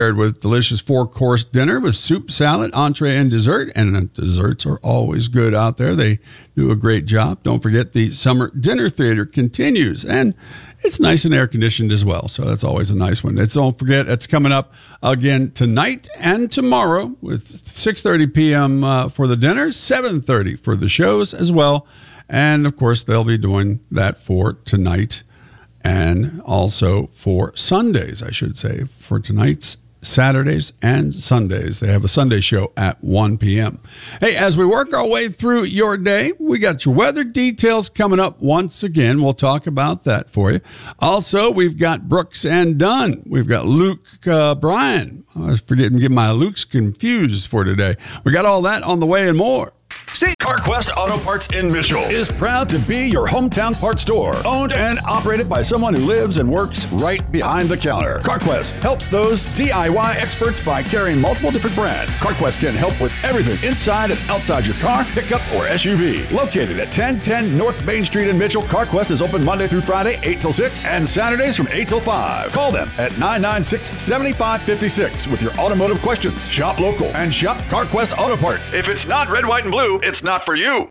Paired with delicious 4-course dinner with soup, salad, entree, and dessert. And the desserts are always good out there. They do a great job. Don't forget the summer dinner theater continues. And it's nice and air conditioned as well. So that's always a nice one. Don't forget, it's coming up again tonight and tomorrow with 6:30 p.m. For the dinner, 7:30 for the shows as well. And of course, they'll be doing that for tonight and also for Sundays, I should say, for tonight's Saturdays and Sundays. They have a Sunday show at 1 p.m. Hey, as we work our way through your day, we got your weather details coming up once again. We'll talk about that for you. Also, we've got Brooks and Dunn. We've got Luke Bryan. I was forgetting to get my Lukes confused for today. We got all that on the way and more. See, CarQuest Auto Parts in Mitchell is proud to be your hometown parts store, owned and operated by someone who lives and works right behind the counter. CarQuest helps those DIY experts by carrying multiple different brands. CarQuest can help with everything inside and outside your car, pickup, or SUV. Located at 1010 North Main Street in Mitchell, CarQuest is open Monday through Friday, 8 till 6, and Saturdays from 8 till 5. Call them at 996-7556 with your automotive questions. Shop local and shop CarQuest Auto Parts. If it's not red, white, and blue, it's not for you.